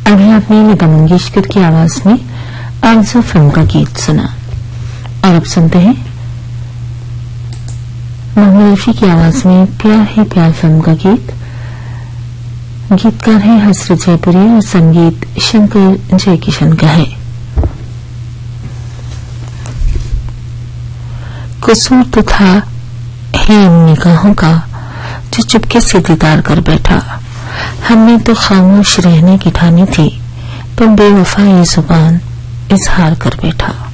अभी आपने लता मंगेशकर की आवाज में आरज़ू फिल्म का गीत सुना और अब सुनते हैं मोहम्मद रफी की आवाज में प्यार है प्यार फिल्म का गीत। गीतकार है हसरत जयपुरी और संगीत शंकर जयकिशन का है। कसूर तो था है इन निगाहों का जो चुपके से दीदार कर बैठा। हमने तो खामोश रहने की ठानी थी पर बेवफा ये जुबान इजहार कर बैठा।